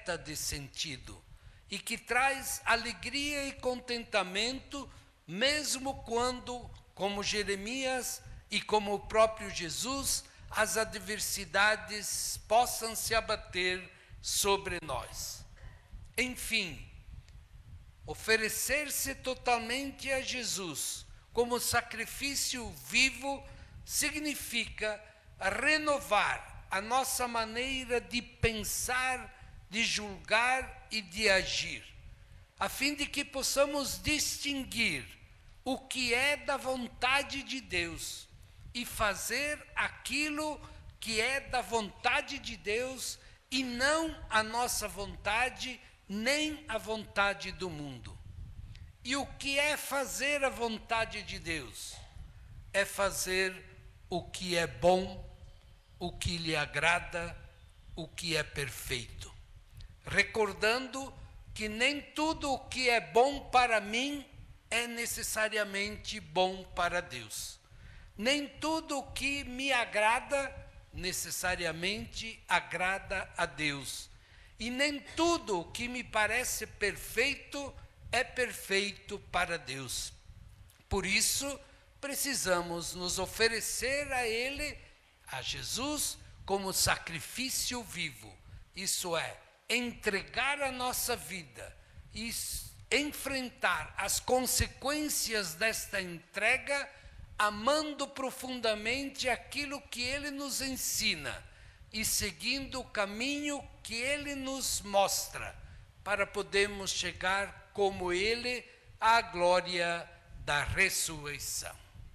repleta de sentido e que traz alegria e contentamento, mesmo quando, como Jeremias e como o próprio Jesus, as adversidades possam se abater sobre nós. Enfim, oferecer-se totalmente a Jesus como sacrifício vivo significa renovar a nossa maneira de pensar, de julgar e de agir, a fim de que possamos distinguir o que é da vontade de Deus e fazer aquilo que é da vontade de Deus e não a nossa vontade, nem a vontade do mundo. E o que é fazer a vontade de Deus? É fazer o que é bom, o que lhe agrada, o que é perfeito. Recordando que nem tudo o que é bom para mim é necessariamente bom para Deus. Nem tudo o que me agrada necessariamente agrada a Deus. E nem tudo o que me parece perfeito é perfeito para Deus. Por isso, precisamos nos oferecer a Ele, a Jesus, como sacrifício vivo. Isso é, entregar a nossa vida e enfrentar as consequências desta entrega, amando profundamente aquilo que Ele nos ensina e seguindo o caminho que Ele nos mostra, para podermos chegar como Ele à glória da ressurreição.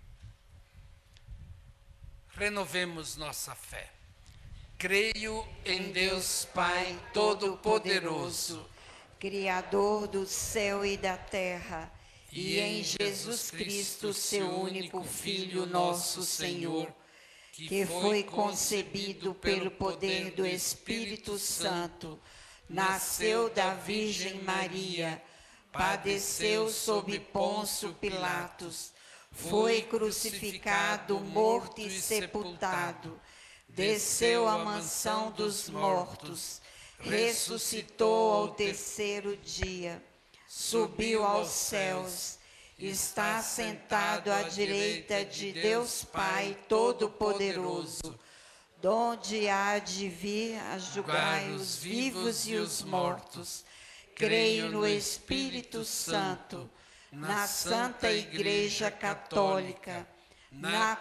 Renovemos nossa fé. Creio em Deus Pai Todo-Poderoso, Criador do céu e da terra, e em Jesus Cristo, seu único Filho, nosso Senhor, que foi concebido pelo poder do Espírito Santo, nasceu da Virgem Maria, padeceu sob Pôncio Pilatos, foi crucificado, morto e sepultado, desceu à mansão dos mortos, ressuscitou ao terceiro dia, subiu aos céus, está sentado à direita de Deus Pai Todo-Poderoso, donde há de vir a julgar os vivos e os mortos. Creio no Espírito Santo, na Santa Igreja Católica, na